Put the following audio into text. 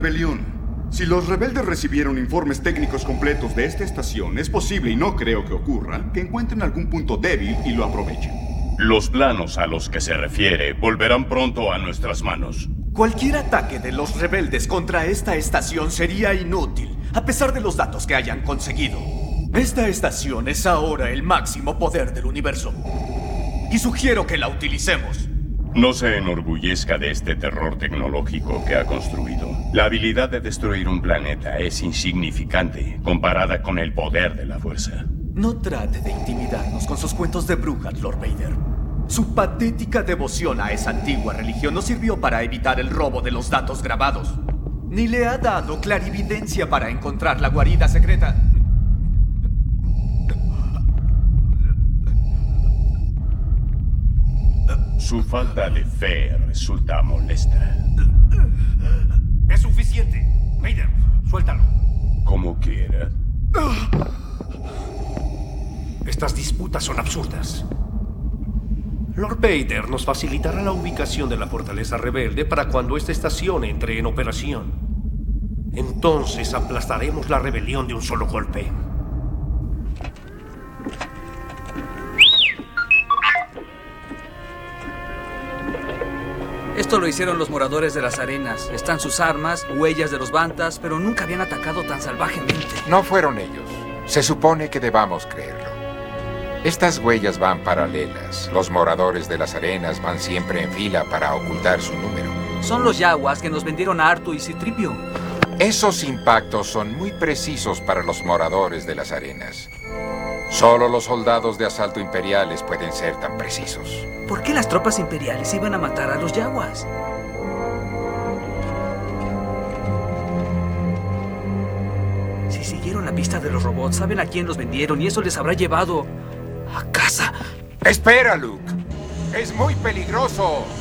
Rebelión. Si los rebeldes recibieron informes técnicos completos de esta estación, es posible, y no creo que ocurra, que encuentren algún punto débil y lo aprovechen. Los planos a los que se refiere volverán pronto a nuestras manos. Cualquier ataque de los rebeldes contra esta estación sería inútil, a pesar de los datos que hayan conseguido. Esta estación es ahora el máximo poder del universo. Y sugiero que la utilicemos. No se enorgullezca de este terror tecnológico que ha construido. La habilidad de destruir un planeta es insignificante comparada con el poder de la fuerza. No trate de intimidarnos con sus cuentos de brujas, Lord Vader. Su patética devoción a esa antigua religión no sirvió para evitar el robo de los datos grabados. Ni le ha dado clarividencia para encontrar la guarida secreta. Su falta de fe resulta molesta. Es suficiente. Vader, suéltalo. Como quiera. Estas disputas son absurdas. Lord Vader nos facilitará la ubicación de la fortaleza rebelde para cuando esta estación entre en operación. Entonces aplastaremos la rebelión de un solo golpe. Esto lo hicieron los moradores de las arenas. Están sus armas, huellas de los Bantas, pero nunca habían atacado tan salvajemente. No fueron ellos. Se supone que debamos creerlo. Estas huellas van paralelas. Los moradores de las arenas van siempre en fila para ocultar su número. Son los Yaguas que nos vendieron a Artu y Citripio. Esos impactos son muy precisos para los moradores de las arenas. Solo los soldados de asalto imperiales pueden ser tan precisos. ¿Por qué las tropas imperiales iban a matar a los Yaguas? Si siguieron la pista de los robots, saben a quién los vendieron y eso les habrá llevado a casa. ¡Espera, Luke! ¡Es muy peligroso!